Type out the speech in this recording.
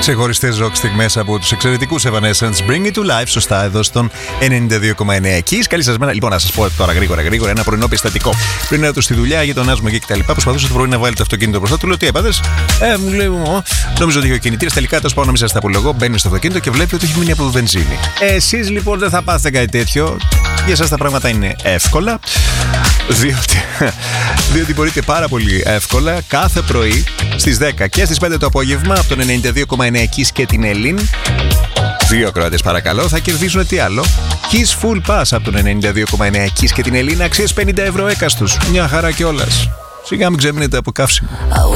Ξεχωριστές ροκ στιγμές από τους εξαιρετικούς Evanescence. Bring it to life, σωστά, εδώ στον 92,9 Kiss. Καλή σας μέρα. Λοιπόν, να σας πω τώρα γρήγορα ένα πρωινό περιστατικό. Πριν έρθω στη δουλειά, γειτονάς μου εκεί κτλ. Προσπαθούσα το πρωί να βάλει το αυτοκίνητο μπροστά του. Λέω τι έπαθες? Μου λέει, νόμιζα ότι είχε ο κινητήρας. Τελικά το πάω να μην σας τα απολογώ. Μπαίνει στο αυτοκίνητο και βλέπει ότι έχει μείνει από βενζίνη. Εσείς λοιπόν δεν θα πάθετε κάτι τέτοιο. Για εσάς τα πράγματα είναι εύκολα. Διότι μπορείτε πάρα πολύ εύκολα κάθε πρωί στις 10 και στις 5 το απόγευμα από τον 92,9 Kiss και την Ελλήν. Δύο ακροατές παρακαλώ, θα κερδίσουν τι άλλο? Kiss Full Pass από τον 92,9 Kiss και την Ελλήν, αξίες 50 ευρώ έκαστους. Μια χαρά κιόλας. Σιγά μην ξέμεινετε από καύσιμο.